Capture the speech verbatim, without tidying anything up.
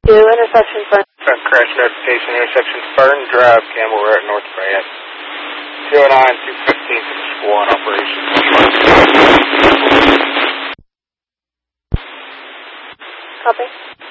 two, intersection Fern. Front crash notification, intersection Fern Drive, Campbell Road, North Fayette. two oh nine, two fifteen, school on operation. Copy.